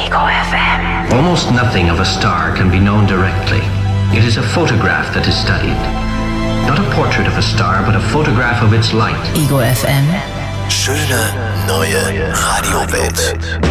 Ego FM. Almost nothing of a star can be known directly. It is a photograph that is studied. Not a portrait of a star, but a photograph of its light. Ego FM. Schöne neue Radiowelt.